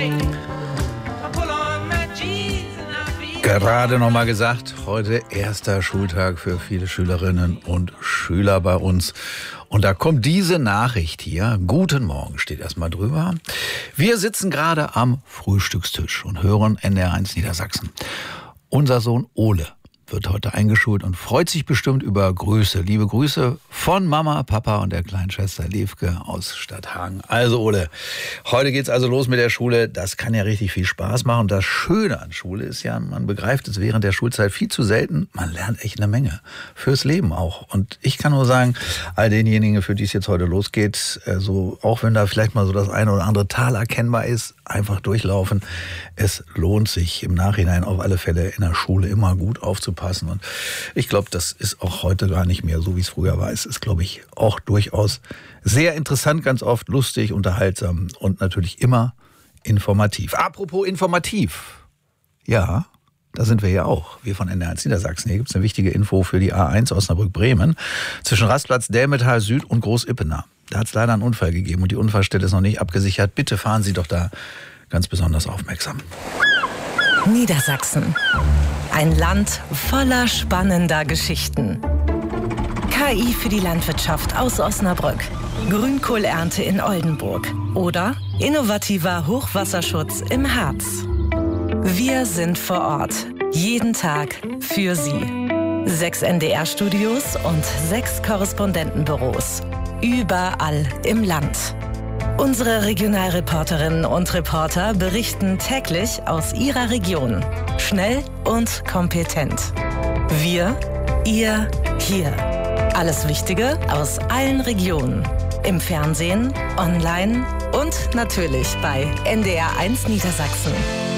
Gerade noch mal gesagt, heute erster Schultag für viele Schülerinnen und Schüler bei uns. Und da kommt diese Nachricht hier. Guten Morgen steht erstmal drüber. Wir sitzen gerade am Frühstückstisch und hören NDR1 Niedersachsen. Unser Sohn Ole wird heute eingeschult und freut sich bestimmt über Grüße. Liebe Grüße von Mama, Papa und der kleinen Schwester Liefke aus Stadthagen. Also Ole, heute geht's also los mit der Schule. Das kann ja richtig viel Spaß machen. Das Schöne an Schule ist ja, man begreift es während der Schulzeit viel zu selten. Man lernt echt eine Menge. Fürs Leben auch. Und ich kann nur sagen, all denjenigen, für die es jetzt heute losgeht, so, auch wenn da vielleicht mal so das eine oder andere Tal erkennbar ist, einfach durchlaufen. Es lohnt sich im Nachhinein auf alle Fälle in der Schule immer gut aufzupassen. Und ich glaube, das ist auch heute gar nicht mehr so, wie es früher war. Es ist, glaube ich, auch durchaus sehr interessant, ganz oft lustig, unterhaltsam und natürlich immer informativ. Apropos informativ. Ja, da sind wir ja auch. Wir von NDR1 Niedersachsen. Hier gibt es eine wichtige Info für die A1 Osnabrück-Bremen zwischen Rastplatz Dälmetal Süd und Groß-Ippener. Da hat es leider einen Unfall gegeben und die Unfallstelle ist noch nicht abgesichert. Bitte fahren Sie doch da ganz besonders aufmerksam. Niedersachsen. Ein Land voller spannender Geschichten. KI für die Landwirtschaft aus Osnabrück. Grünkohlernte in Oldenburg. Oder innovativer Hochwasserschutz im Harz. Wir sind vor Ort. Jeden Tag für Sie. 6 NDR-Studios und 6 Korrespondentenbüros. Überall im Land. Unsere Regionalreporterinnen und Reporter berichten täglich aus ihrer Region. Schnell und kompetent. Wir, ihr, hier. Alles Wichtige aus allen Regionen. Im Fernsehen, online und natürlich bei NDR1 Niedersachsen.